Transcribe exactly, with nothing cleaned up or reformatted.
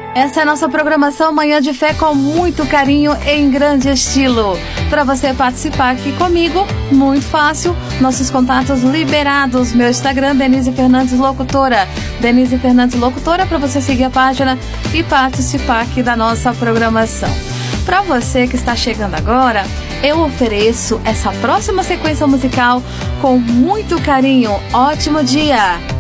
Essa é a nossa programação Manhã de Fé com muito carinho em grande estilo. Para você participar aqui comigo, muito fácil, nossos contatos liberados. Meu Instagram, Denise Fernandes Locutora. Denise Fernandes Locutora, para você seguir a página e participar aqui da nossa programação. Para você que está chegando agora, eu ofereço essa próxima sequência musical com muito carinho. Ótimo dia!